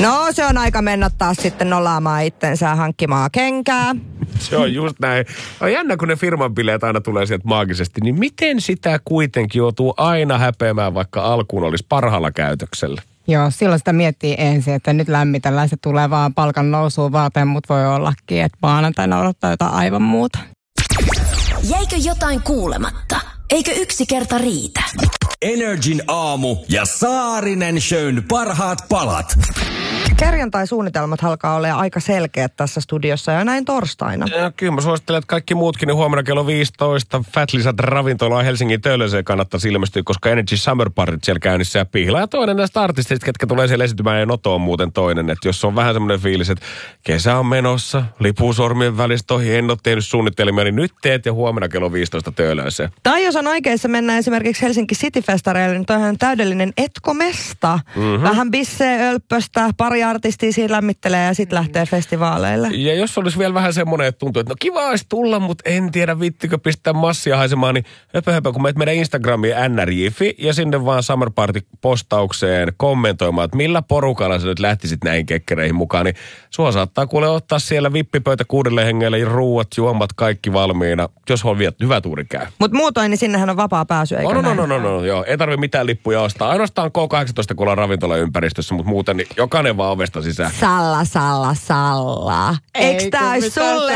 No se on aika mennä taas sitten nolaamaan itsensä ja hankkimaan kenkää. Se on just näin. On jännä, kun ne firman bileet aina tulee sieltä maagisesti, niin miten sitä kuitenkin joutuu aina häpeämään, vaikka alkuun olisi parhaalla käytöksellä? Joo, silloin sitä miettii ensin, että nyt lämmitellään, se tulee vaan palkan nousuun varten, mutta voi ollakin, että maanantaina odottaa jotain aivan muuta. Jäikö jotain kuulematta? Eikö yksi kerta riitä? Energin aamu ja Saarinen Shown parhaat palat. Perjantai-suunnitelmat alkaa olla aika selkeät tässä studiossa ja näin torstaina. Ja kyllä mä suosittelen, että kaikki muutkin niin huomenna kello 15 Fat Lisat ravintolaan Helsingin Töölöseen kannattaisi ilmestyä, koska Energy Summer Partyt siellä käynnissä ja Pihla. Ja toinen näistä artisteista, ketkä tulee siellä esiintymään ja Noto on muuten toinen. Että jos on vähän semmoinen fiilis, että kesä on menossa, lipusormien välistä ohi, en ole tehnyt suunnitelmia, niin nyt teet ja huomenna kello 15 Töölöseen. Tai jos on oikeassa mennä esimerkiksi Helsinki City-festareille, niin toihan on täydellinen etkomesta. Vähän bissee, ölppöstä, pari artistia siinä lämmittelee ja sitten lähtee festivaaleille. Ja jos olisi vielä vähän semmoinen, että tuntuu, että no kiva olisi tulla, mutta en tiedä vittikö pistää massia haisemaan, niin höpö, kun menet meidän Instagramiin nrj.fi ja sinne vaan Summer Party-postaukseen kommentoimaan, että millä porukalla sä nyt lähtisit näihin kekkereihin mukaan, niin sua saattaa kuule ottaa siellä vippipöytä 6 hengelle ja ruuat, juomat, kaikki valmiina, jos on hyvä tuuri käy. Mutta muutoin, niin sinnehän on vapaa pääsy, eikö näin? No, joo. Ei tarvitse mitään lippuja ostaa. Ainoastaan K18, kun ollaan ravintolaympäristössä, mutta muuten niin jokainen vaan ovesta sisään. Salla. Eikö tää olisi sulle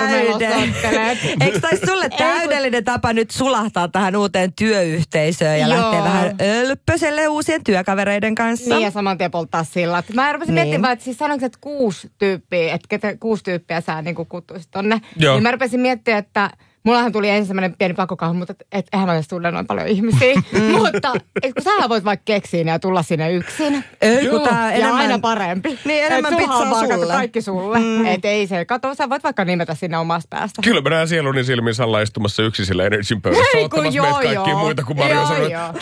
täydellinen tapa nyt sulahtaa tähän uuteen työyhteisöön ja lähteä vähän ölppöselle uusien työkavereiden kanssa? Niin ja saman tien polttaa sillat. Mä rupesin miettimään, että siis sanoinko, että 6 tyyppiä, että 6 tyyppiä sä niin kuttuisit tonne. Joo. Niin mä rupesin miettimään, että mullahan tuli ensin semmoinen pieni pakokauhu, mutta eihän mä edes tunne noin paljon ihmisiä. Mutta kun sähän voit vaikka keksiä ja tulla sinne yksin. Ja aina parempi. Niin enemmän pizzaa sulle. Kaikki sulle. Että ei se kato, sä voit vaikka nimetä sinne omasta päästä. Kyllä mä näen sieluni silmin Salla istumassa yksin sillä Energyn pöydässä. Ottamassa meitä kaikkia muita, kun Mario sanoi,